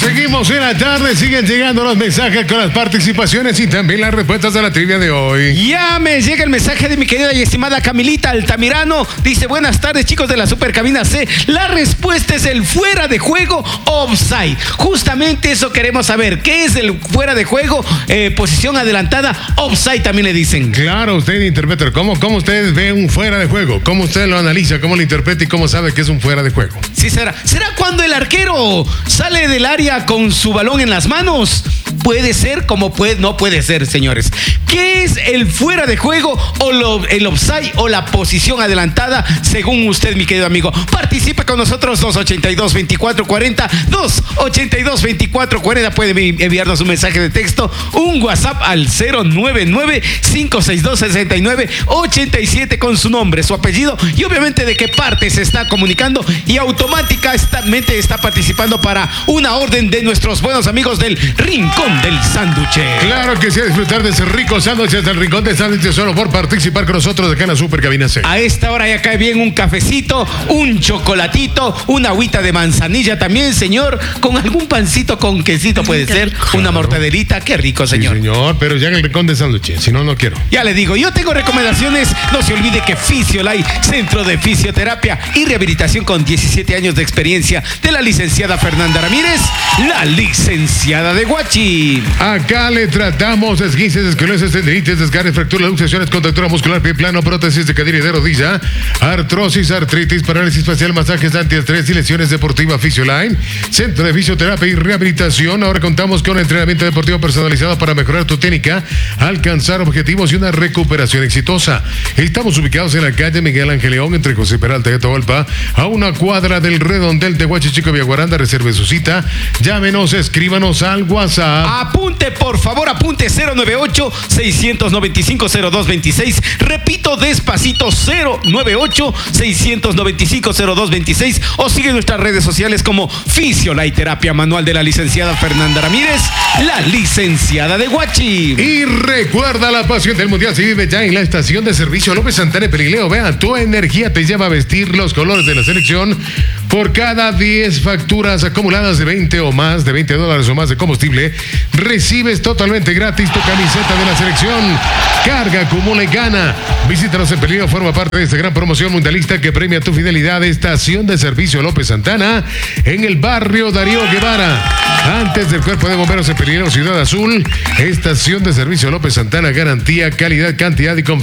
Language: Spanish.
Seguimos en la tarde, siguen llegando los mensajes con las participaciones y también las respuestas a la trivia de hoy. Ya me llega el mensaje de mi querida y estimada Camilita Altamirano. Dice, buenas tardes chicos de la Supercabina C. La respuesta es el fuera de juego offside. Justamente eso queremos saber. ¿Qué es el fuera de juego? Posición adelantada, offside también le dicen. Claro, usted interpreta. ¿Cómo usted ve un fuera de juego? ¿Cómo usted lo analiza? ¿Cómo lo interpreta y cómo sabe que es un fuera de juego? Sí, ¿será cuando el arquero sale del área con su balón en las manos? Puede ser como no puede ser, señores. ¿Qué es el fuera de juego o el offside o la posición adelantada según usted, mi querido amigo? Participe con nosotros, 282-2440, 282-2440. Puede enviarnos un mensaje de texto, un WhatsApp al 099-562-6987 con su nombre, su apellido y obviamente de qué parte se está comunicando, y automáticamente está participando para una orden de nuestros buenos amigos del Rincón del Sándwich. Claro que sí, a disfrutar de ese rico sándwich del Rincón del Sándwich solo por participar con nosotros acá en la Supercabina C. A esta hora ya cae bien un cafecito, un chocolatito, una agüita de manzanilla también, señor, con algún pancito con quesito puede ser, rico. Una mortadelita, qué rico, señor. Sí, señor, pero ya en el Rincón del Sándwich, si no, no quiero. Ya le digo, yo tengo recomendaciones, no se olvide que Fisiolay, Centro de Fisioterapia y Rehabilitación con 17 años de experiencia de la licenciada Fernanda Ramírez, la licenciada de Huachi. Acá le tratamos esguinces, escoliosis, tendinitis, desgarres, fracturas, luxaciones, contractura muscular, pie plano, prótesis de cadera y de rodilla, artrosis, artritis, parálisis facial, masajes antiestrés y lesiones deportivas. Fisioline, Centro de Fisioterapia y Rehabilitación. Ahora contamos con entrenamiento deportivo personalizado para mejorar tu técnica, alcanzar objetivos y una recuperación exitosa. Estamos ubicados en la calle Miguel Ángel León, entre José Peralta y Atahualpa, a una cuadra del Redondel de Huachichico, Villaguaranda. Reserve su cita, llámenos, escríbanos al WhatsApp. Apunte, por favor, apunte 098-695-0226. Repito despacito, 098-695-0226. O sigue nuestras redes sociales como Fisiolay Terapia Manual de la licenciada Fernanda Ramírez, la licenciada de Huachi. Y recuerda, la pasión del mundial se vive ya en la estación de servicio López Santana Perileo. Vea, tu energía te lleva a vestir los colores de la selección. Por cada 10 facturas acumuladas de 20 o más, de $20 o más de combustible, recibes totalmente gratis tu camiseta de la selección. Carga, acumula y gana. Visítanos en Peligro, forma parte de esta gran promoción mundialista que premia tu fidelidad. Estación de servicio López Santana, en el barrio Darío Guevara. Antes del Cuerpo de Bomberos en Peligro, Ciudad Azul. Estación de servicio López Santana, garantía, calidad, cantidad y confianza.